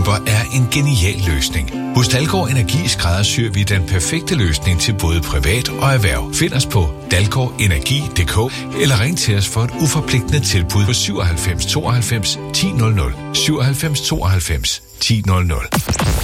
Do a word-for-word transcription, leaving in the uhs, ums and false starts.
Hvor er en genial løsning. Hos Dalgaard Energi skræddersyr vi den perfekte løsning til både privat og erhverv. Find os på dalgaard energi punktum d k eller ring til os for et uforpligtende tilbud på syvoghalvfems tooghalvfems ti nul nul. syvoghalvfems tooghalvfems ti nul nul.